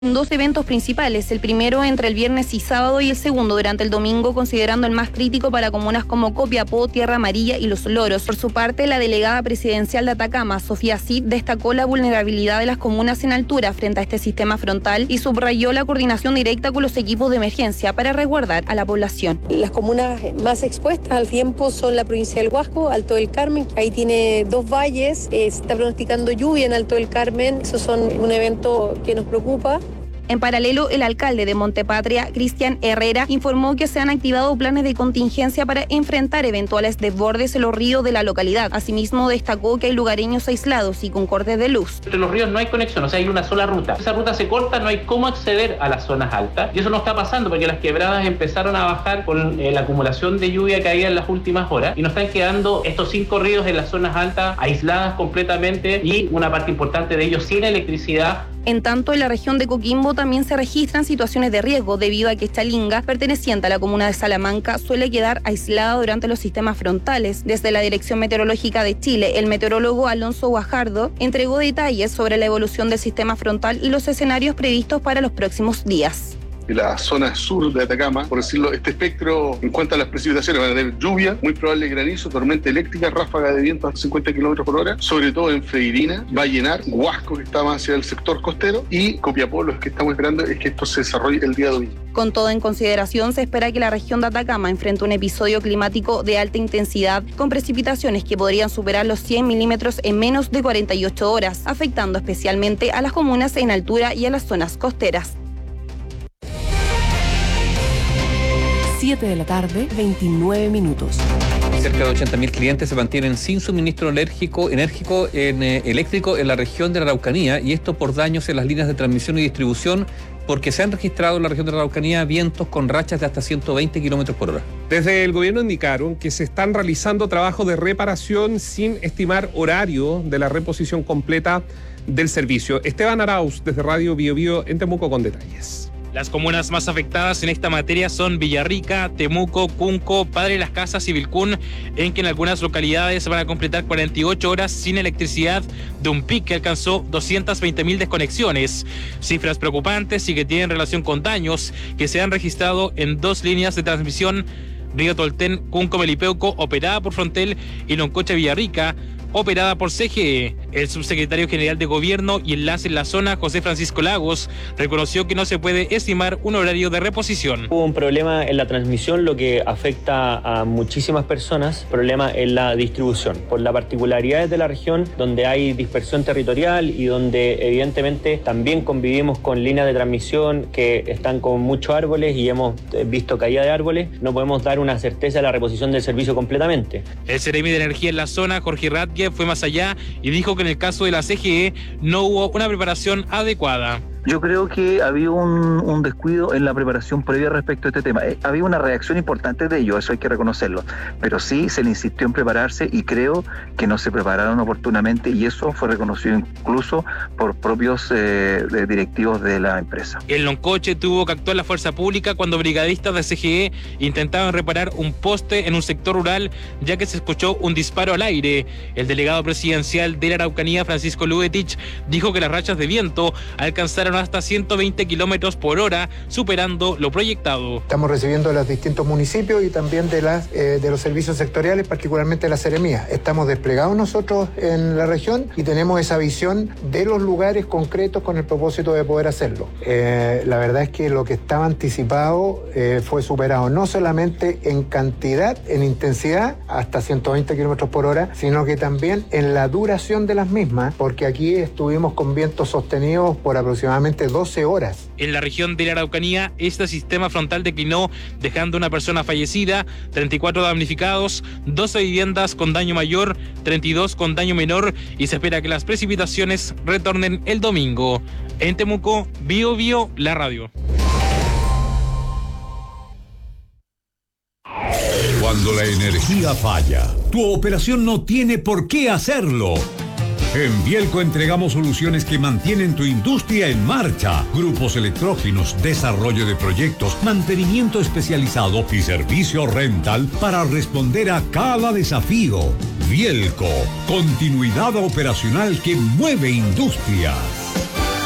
Dos eventos principales, el primero entre el viernes y sábado y el segundo durante el domingo, considerando el más crítico para comunas como Copiapó, Tierra Amarilla y Los Loros. Por su parte, la delegada presidencial de Atacama, Sofía Cid, destacó la vulnerabilidad de las comunas en altura frente a este sistema frontal y subrayó la coordinación directa con los equipos de emergencia para resguardar a la población. Las comunas más expuestas al tiempo son la provincia del Huasco, Alto del Carmen, ahí tiene 2 valles, se está pronosticando lluvia en Alto del Carmen, esos son un evento que nos preocupa. En paralelo, el alcalde de Montepatria, Cristian Herrera, informó que se han activado planes de contingencia para enfrentar eventuales desbordes en los ríos de la localidad. Asimismo, destacó que hay lugareños aislados y con cortes de luz. Entre los ríos no hay conexión, o sea, hay una sola ruta. Esa ruta se corta, no hay cómo acceder a las zonas altas. Y eso no está pasando porque las quebradas empezaron a bajar con la acumulación de lluvia que había en las últimas horas. Y nos están quedando estos 5 ríos en las zonas altas aisladas completamente y una parte importante de ellos sin electricidad. En tanto, en la región de Coquimbo también se registran situaciones de riesgo debido a que esta linga, perteneciente a la comuna de Salamanca, suele quedar aislada durante los sistemas frontales. Desde la Dirección Meteorológica de Chile, el meteorólogo Alonso Guajardo entregó detalles sobre la evolución del sistema frontal y los escenarios previstos para los próximos días. La zona sur de Atacama, por decirlo, este espectro en cuanto a las precipitaciones van a tener lluvia, muy probable granizo, tormenta eléctrica, ráfaga de viento a 50 kilómetros por hora, sobre todo en Freirina, Vallenar, Huasco, que está más hacia el sector costero, y Copiapó. Lo que estamos esperando es que esto se desarrolle el día de hoy. Con todo en consideración, se espera que la región de Atacama enfrente un episodio climático de alta intensidad, con precipitaciones que podrían superar los 100 milímetros en menos de 48 horas, afectando especialmente a las comunas en altura y a las zonas costeras. 7 de la tarde, 29 minutos. Cerca de 80.000 clientes se mantienen sin suministro eléctrico en la región de la Araucanía, y esto por daños en las líneas de transmisión y distribución, porque se han registrado en la región de la Araucanía vientos con rachas de hasta 120 kilómetros por hora. Desde el gobierno indicaron que se están realizando trabajos de reparación sin estimar horario de la reposición completa del servicio. Esteban Arauz, desde Radio Bio Bio en Temuco, con detalles. Las comunas más afectadas en esta materia son Villarrica, Temuco, Cunco, Padre Las Casas y Vilcún, en que en algunas localidades van a completar 48 horas sin electricidad de un pic que alcanzó 220.000 desconexiones. Cifras preocupantes y que tienen relación con daños que se han registrado en 2 líneas de transmisión: Río Tolten, Cunco Melipeuco, operada por Frontel, y Loncocha Villarrica, operada por CGE. El subsecretario general de Gobierno y Enlace en la zona, José Francisco Lagos, reconoció que no se puede estimar un horario de reposición. Hubo un problema en la transmisión, lo que afecta a muchísimas personas, problema en la distribución, por las particularidades de la región, donde hay dispersión territorial y donde evidentemente también convivimos con líneas de transmisión que están con muchos árboles y hemos visto caída de árboles. No podemos dar una certeza de la reposición del servicio completamente. El Seremi de Energía en la zona, Jorge Ratke, fue más allá y dijo que en el caso de la CGE no hubo una preparación adecuada. Yo creo que había un descuido en la preparación previa respecto a este tema. Había una reacción importante de ello, eso hay que reconocerlo. Pero sí se le insistió en prepararse y creo que no se prepararon oportunamente, y eso fue reconocido incluso por propios directivos de la empresa. En Loncoche tuvo que actuar la fuerza pública cuando brigadistas de CGE intentaban reparar un poste en un sector rural, ya que se escuchó un disparo al aire. El delegado presidencial de la Araucanía, Francisco Lubetich, dijo que las rachas de viento alcanzaron hasta 120 kilómetros por hora, superando lo proyectado. Estamos recibiendo de los distintos municipios y también de los servicios sectoriales, particularmente la Seremía. Estamos desplegados nosotros en la región y tenemos esa visión de los lugares concretos con el propósito de poder hacerlo. La verdad es que lo que estaba anticipado fue superado, no solamente en cantidad, en intensidad, hasta 120 kilómetros por hora, sino que también en la duración de las mismas, porque aquí estuvimos con vientos sostenidos por aproximadamente 12 horas. En la región de la Araucanía, este sistema frontal declinó, dejando una persona fallecida, 34 damnificados, 12 viviendas con daño mayor, 32 con daño menor, y se espera que las precipitaciones retornen el domingo. En Temuco, Bio Bio, la radio. Cuando la energía falla, tu operación no tiene por qué hacerlo. En Bielco entregamos soluciones que mantienen tu industria en marcha. Grupos electrógenos, desarrollo de proyectos, mantenimiento especializado y servicio rental para responder a cada desafío. Bielco, continuidad operacional que mueve industrias.